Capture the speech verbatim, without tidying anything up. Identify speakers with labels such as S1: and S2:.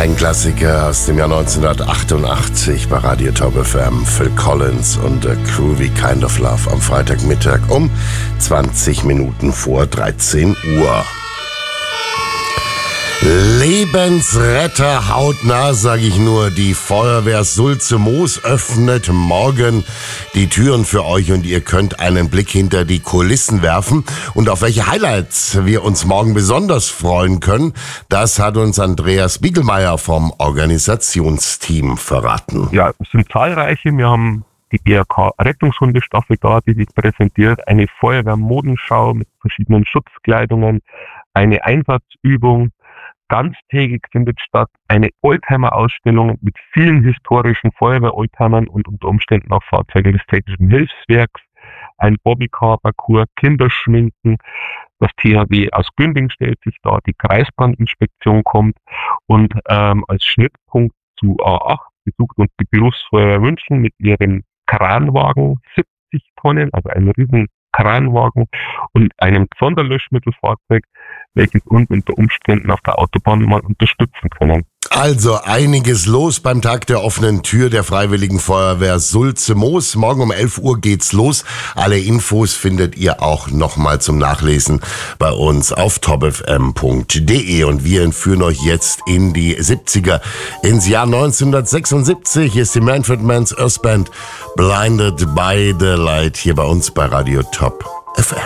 S1: Ein Klassiker aus dem Jahr neunzehnhundertachtundachtzig bei Radio Top F M, Phil Collins und A Groovy Kind of Love am Freitagmittag um zwanzig Minuten vor dreizehn Uhr. Lebensretter hautnah, sage ich nur. Die Feuerwehr Sulze-Moos öffnet morgen die Türen für euch und ihr könnt einen Blick hinter die Kulissen werfen. Und auf welche Highlights wir uns morgen besonders freuen können, das hat uns Andreas Biegelmeier vom Organisationsteam verraten.
S2: Ja, es sind zahlreiche. Wir haben die B R K-Rettungshundestaffel da, die sich präsentiert. Eine Feuerwehrmodenschau mit verschiedenen Schutzkleidungen, eine Einsatzübung. Ganztägig findet statt eine Oldtimer-Ausstellung mit vielen historischen Feuerwehr-Oldtimern und unter Umständen auch Fahrzeugen des Technischen Hilfswerks, ein Bobbycar-Parcours, Kinderschminken, das T H W aus Günding stellt sich da, die Kreisbrandinspektion kommt und ähm, als Schnittpunkt zu A acht besucht uns die Berufsfeuerwehr München mit ihrem Kranwagen, siebzig Tonnen, also ein riesen Kranwagen und einem Sonderlöschmittelfahrzeug, welches uns unter Umständen auf der Autobahn mal unterstützen können.
S1: Also einiges los beim Tag der offenen Tür der Freiwilligen Feuerwehr Sulze-Moos. Morgen um elf Uhr geht's los. Alle Infos findet ihr auch nochmal zum Nachlesen bei uns auf top f m punkt d e. Und wir entführen euch jetzt in die siebziger, ins Jahr neunzehnhundertsechsundsiebzig. Hier ist die Manfred Mann's Earth Band Blinded by the Light hier bei uns bei Radio Top F M.